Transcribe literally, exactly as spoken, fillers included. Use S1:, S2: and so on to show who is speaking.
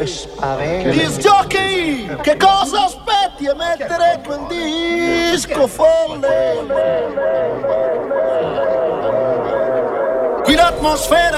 S1: che spavento.
S2: Disc jockey, che cosa aspetti a mettere quel disco folle? Qui l'atmosfera